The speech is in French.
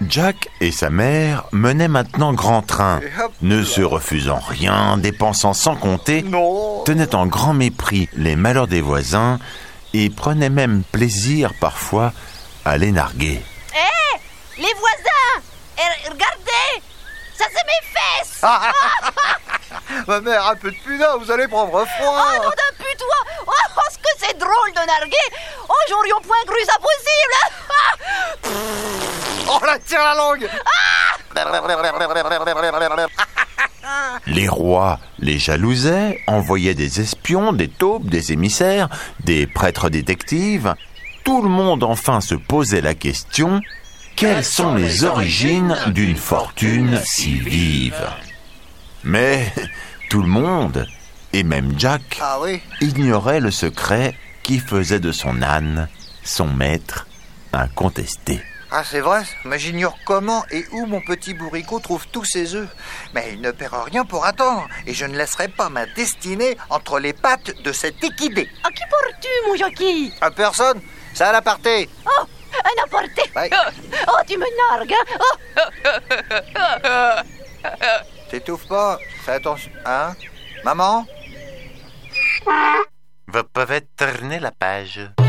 Jack et sa mère menaient maintenant grand train, ne se refusant rien, dépensant sans compter, tenaient en grand mépris les malheurs des voisins et prenaient même plaisir parfois à les narguer. Hé, les voisins, regardez, ça c'est mes fesses. Ma mère, un peu de putain, vous allez prendre froid. Oh non d'un putois. Oh, ce que c'est drôle de narguer. Oh, j'aurais point cru ça possible. Oh, la tire la langue. Les rois les jalousaient, envoyaient des espions, des taupes, des émissaires, des prêtres détectives. Tout le monde enfin se posait la question: quelles sont les origines d'une fortune si vive? Mais tout le monde, et même Jack, ignorait le secret qui faisait de son âne son maître incontesté. Ah, c'est vrai, mais j'ignore comment et où mon petit bourricot trouve tous ses œufs. Mais il ne perd rien pour attendre, et je ne laisserai pas ma destinée entre les pattes de cet équidé. À qui portes-tu, mon Jackie? À personne, c'est à l'aparté. Oh, un aparté. Ouais. Oh, tu me nargues, hein? T'étouffe pas, fais attention, hein? Maman? Vous pouvez tourner la page.